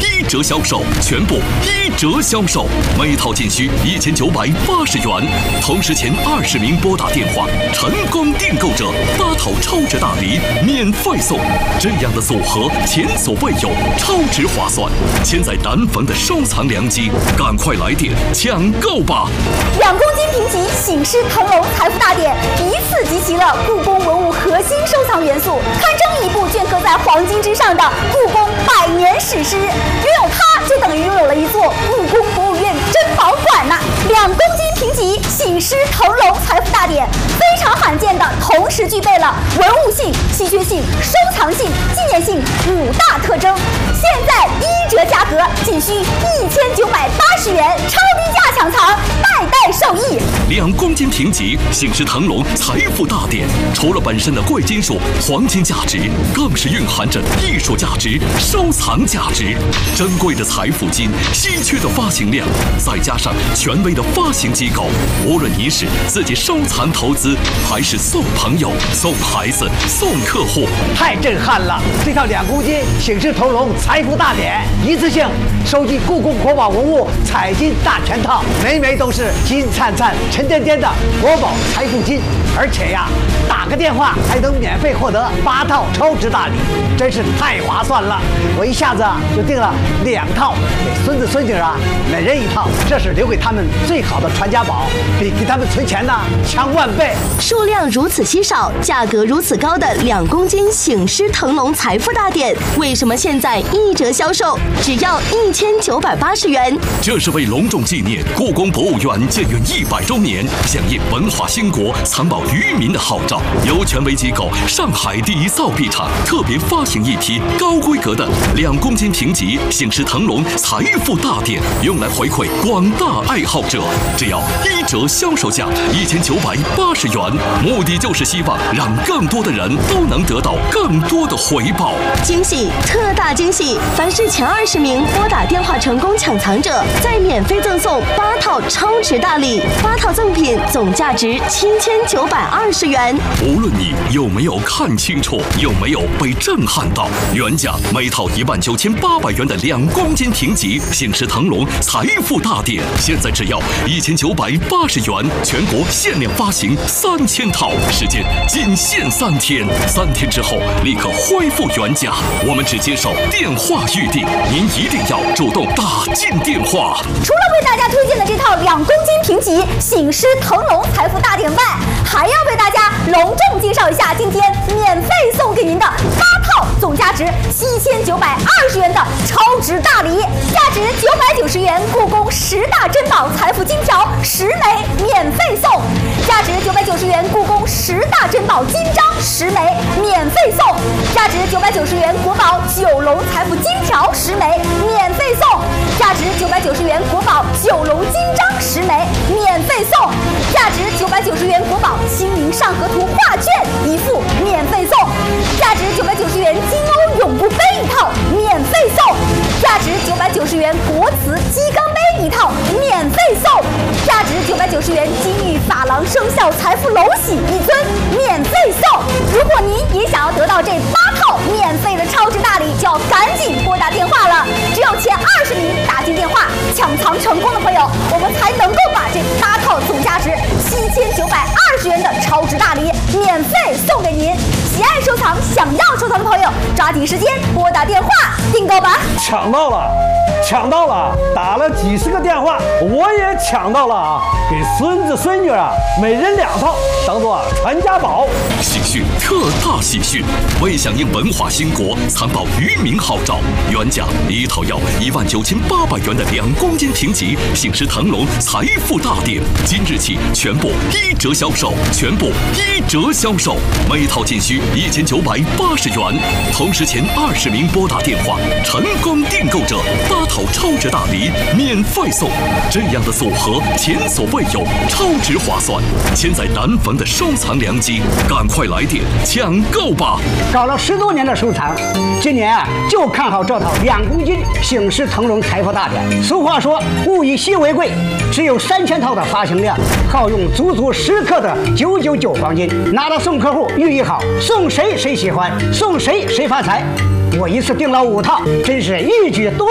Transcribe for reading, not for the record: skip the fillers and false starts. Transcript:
1折销售，全部1折销售，每套仅需1980元。同时前20名拨打电话成功订购者8套超值大礼免费送，这样的组合前所未有，超值划算。现在难逢的收藏良机，赶快来电抢购吧 ！2公斤评级，醒狮腾龙财富大典一次集齐了故宫文物核心收藏元素，堪称一部镌刻在黄金之上的故宫100年史诗。拥有它，就等于拥有了一座故宫博物院珍宝馆呐！2公斤评级，醒狮腾龙财富大典非常罕见的同时具备了文物性、稀缺性、收藏性、纪念性5大特征。现在1折价格仅需1980元，超低价抢藏，代代受益。 2公斤评级，醒狮腾龙财富大典，除了本身的贵金属、黄金价值，更是蕴含着艺术价值、收藏价值。珍贵的财富金，稀缺的发行量，再加上权威的发行机构，无论你是自己收藏投资，还是送朋友、送孩子、送客户， 太震撼了！这套2公斤醒狮腾龙财富大典，一次性收集故宫国宝文物彩金大全套，每都是金灿灿、沉甸甸的国宝财富金，而且呀，打个电话还能免费获得8套超值大礼，真是太划算了！我一下子就订了2套，给孙子孙女啊每人1套，这是留给他们最好的传家宝，比给他们存钱呢强万倍。 数量如此稀少，价格如此高的2公斤醒狮腾龙财富大典，为什么现在1折销售只要1980元？ 这是为隆重纪念故宫博物院建园100周年，响应文化兴国、藏宝于民的号召，由权威机构上海第一造币厂特别发行一批高规格的2公斤评级醒狮腾龙财富大典，用来回馈广大爱好者。只要1折销售价1980元，目的就是希望让更多的人都能得到更多的回报。 惊喜，特大惊喜！凡是前20名拨打电话成功抢藏者，再免费赠送8套超值大礼，8套赠品总价值7920元。 无论你有没有看清楚，有没有被震撼到，原价每套19800元的2公斤评级醒狮腾龙财富大典，现在只要1980元，全国限量发行3000套，时间仅限3天，3天之后立刻恢复原价。我们只接受电话预订，您一定要主动打进电话。 除了为大家推荐的这套2公斤评级醒狮腾龙财富大典外，还要为大家隆重介绍一下今天免费送给您的8套总价值7920元的超值大礼，价值990元故宫10大珍宝财富金条10枚免费送，价值990元故宫10大珍宝金章10枚免费送，价值990元国宝9龙财富金条10枚免费送，价值990元国宝9龙金章10枚免费送，价值990元国宝清明上河图画卷1副免费送，价值990元金瓯永不杯1套免费送，价值990元国瓷鸡缸杯1套免费送，价值990元金玉珐琅生肖财富楼玺1尊免费送。如果您也想要得到这8套免费的超值大礼，就要赶紧拨打电话了。只有前20名打进电话抢藏成功的朋友，我们才能够把这8套总价值7920元的超值大礼免费送给您。喜爱收藏、想要收藏的朋友，抓紧时间拨打电话订购吧。 抢到了，抢到了！打了几十个电话，我也抢到了啊！给孙子孙女啊，每人2套，当做传家宝。 喜讯，特大喜讯！为响应文化兴国、藏宝于民号召，原价1套要19800元的2公斤评级醒狮腾龙财富大典，今日起全部1折销售，全部1折销售，每套仅需1980元。同时前20名拨打电话成功订购者8套超值大礼免费送，这样的组合前所未有，超值划算。现在难逢的收藏良机，赶快来电抢购吧！ 搞了10多年的收藏，今年啊就看好这套2公斤醒狮腾龙财富大典。俗话说物以稀为贵，只有3000套的发行量，耗用足10克的999黄金，拿到送客户寓意好，送谁谁喜欢，送谁谁发财。我一次订了5套，真是一举多